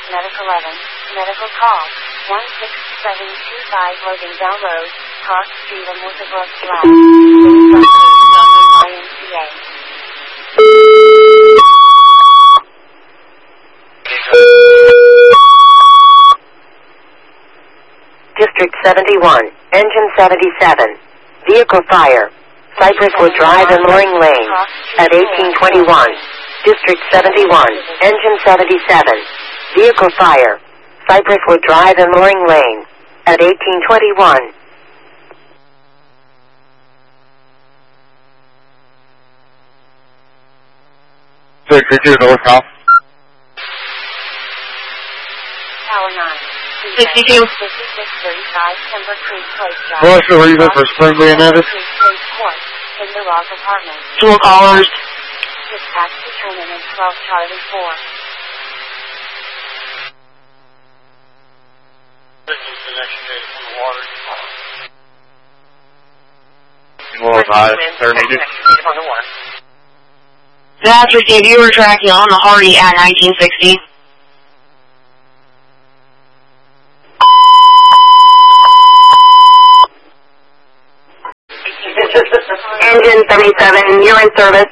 Medical 11, medical call, 16725 Loganville Road, Cross Street, Elizabeth Flat, YMCA. District 71, Engine 77, vehicle fire, Cypresswood Drive and Loring Lane, at 1821. District 71, Engine 77, vehicle fire, Cypresswood Drive and Loring Lane, at 1821. District 2, North South. Tower 9. 62. 5635 Timber Creek Place Drive. What's the reason for spring being added? Creek Place Court, in the Rock Apartment. Dual callers. Dispatch determinant 12 Charlie 4. This is the next day from the water. More advised, they're needed. That's received. You were tracking on the Hardy at 1960. Engine 77, you're in service.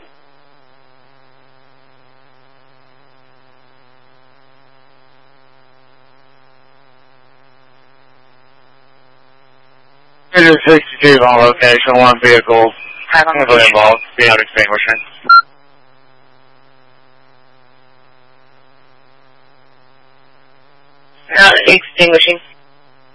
Engine 62 is on location, one vehicle heavily involved, beyond extinguishing. Extinguishing.